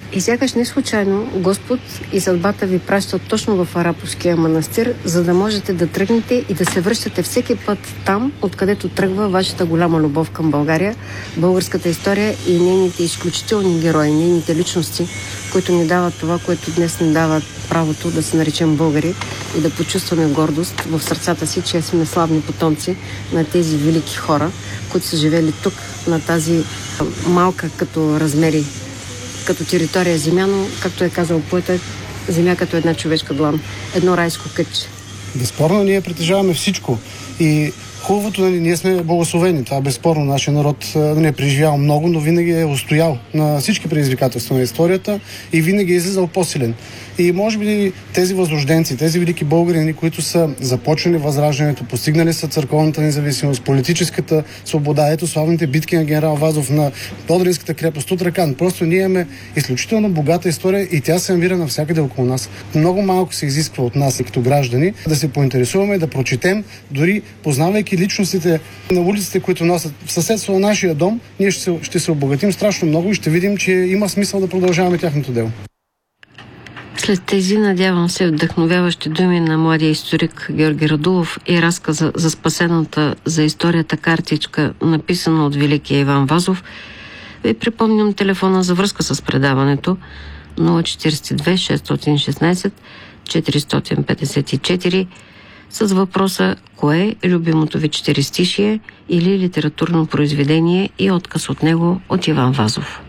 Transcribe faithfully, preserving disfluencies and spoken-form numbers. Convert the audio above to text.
И сякаш не случайно Господ и съдбата ви пращат точно в Араповския манастир, за да можете да тръгнете и да се връщате всеки път там, откъдето тръгва вашата голяма любов към България, българската история и нейните изключителни герои, нейните личности, които ни дават това, което днес ни дават правото да се наречем българи и да почувстваме гордост в сърцата си, че сме славни потомци на тези велики хора, които са живели тук, на тази малка като размери, като територия земя, но, както е казал поетът, земя като една човешка длан. Едно райско кътче. Безспорно, ние притежаваме всичко. И хубавото, нали, ние сме благословени. Това безспорно нашия народ не е преживял много, но винаги е устоял на всички предизвикателства на историята и винаги е излизал по-силен. И може би тези възрожденци, тези велики българини, които са започнали възраждането, постигнали са църковната независимост, политическата свобода, ето славните битки на генерал Вазов на Одринската крепост, Тутракан. Просто ние имаме изключително богата история и тя се намира навсякъде около нас. Много малко се изисква от нас и като граждани да се поинтересуваме, да прочетем, дори познавайки личностите на улиците, които носят в съседство на нашия дом, ние ще се, ще се обогатим страшно много и ще видим, че има смисъл да продължаваме тяхното дело. След тези, надявам се, вдъхновяващи думи на младия историк Георги Радулов и разказа за спасената за историята картичка, написана от великия Иван Вазов, ви припомням телефона за връзка с предаването нула четиридесет и две шестстотин и шестнадесет четиристотин петдесет и четири с въпроса кое е любимото ви четиристишие или литературно произведение и отказ от него от Иван Вазов.